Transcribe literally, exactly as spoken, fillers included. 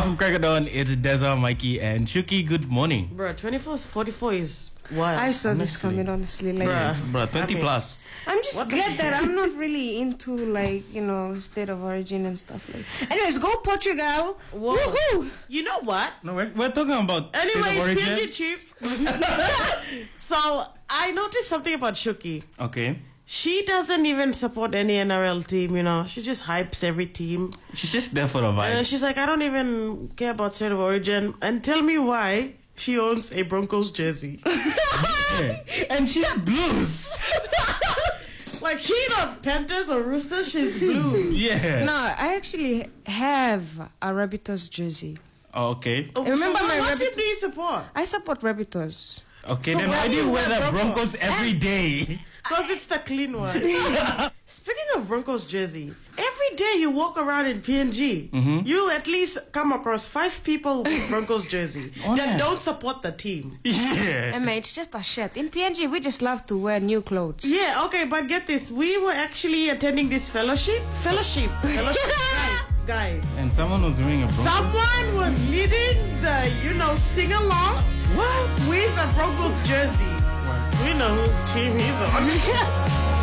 From Crackerdawn, it's Deza, Mikey, and Shuki. Good morning. Bro, twenty-four forty-four is wild. I saw this coming, honestly. Like, Bruh. Bro, twenty I mean, plus. I'm just What glad the- that I'm not really into, like, you know, state of origin and stuff like. Anyways, go Portugal. Whoa. Woohoo! You know what? No, we're, we're talking about state of Anyways, origin. P N G Chiefs. So, I noticed something about Shuki. Okay. She doesn't even support any N R L team, you know. She just hypes every team. She's just there for the And vibe. she's like, I don't even care about state of origin. And tell me why she owns a Broncos jersey. Yeah. And she's blues. Like, she not Panthers or Roosters, she's blue. Yeah. No, I actually have a Rabbitohs jersey. Oh, okay. Oh, Remember so my what team rabbit- do you support? I support Rabbitohs. Okay, So then why why do do you you wear wear the Broncos? Broncos every day? Because it's the clean one. Speaking of Broncos jersey, every day you walk around in P N G, you'll at least come across five people with Broncos jersey Oh, that yeah. don't support the team. Yeah. And mate, it's just a shirt. In P N G, we just love to wear new clothes. Yeah, okay, but get this. We were actually attending this fellowship. Fellowship. Fellowship. guys, guys. And someone was wearing a Broncos. Someone was leading the, you know, sing-along. What? With a Broncos jersey. We know whose team he's on.